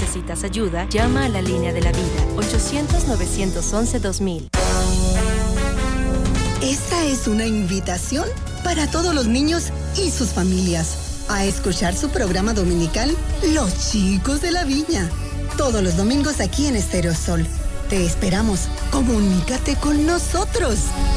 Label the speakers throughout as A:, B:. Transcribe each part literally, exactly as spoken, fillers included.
A: necesitas ayuda, llama a la línea de la vida, ochocientos, novecientos once, dos mil.
B: Esta es una invitación para todos los niños y sus familias a escuchar su programa dominical Los Chicos de la Viña. Todos los domingos aquí en Estéreo Sol. Te esperamos. Comunícate con nosotros.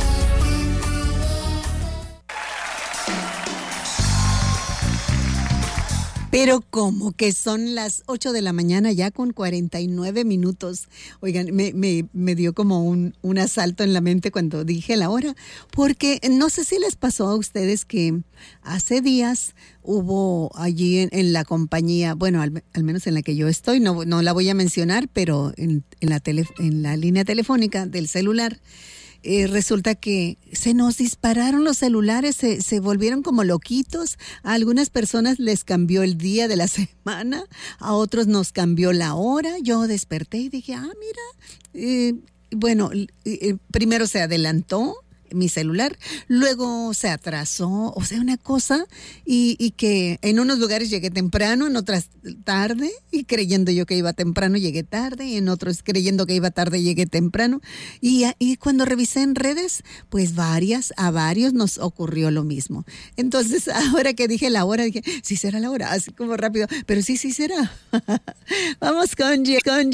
B: Pero ¿cómo que son las ocho de la mañana ya con cuarenta y nueve minutos? Oigan, me, me, me dio como un, un asalto en la mente cuando dije la hora, porque no sé si les pasó a ustedes que hace días hubo allí en, en la compañía, bueno, al, al menos en la que yo estoy, no, no la voy a mencionar, pero en, en, la tele, en la línea telefónica del celular, Eh, resulta que se nos dispararon los celulares, se, se volvieron como loquitos. A algunas personas les cambió el día de la semana, a otros nos cambió la hora. Yo desperté y dije, ah, mira, eh, bueno, eh, primero se adelantó mi celular, luego se atrasó, o sea, una cosa, y, y que en unos lugares llegué temprano, en otras tarde, y creyendo yo que iba temprano llegué tarde, y en otros creyendo que iba tarde llegué temprano, y, y cuando revisé en redes, pues varias, a varios nos ocurrió lo mismo. Entonces, ahora que dije la hora, dije, sí será la hora, así como rápido, pero sí, sí será. Vamos con, con